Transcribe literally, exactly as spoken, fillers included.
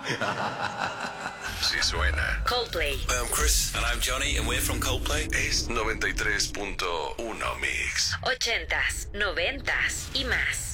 Sí suena. Coldplay. Hi, I'm Chris. And I'm Johnny, and we're from Coldplay. Es noventa y tres punto uno Mix. Ochentas, noventas y más.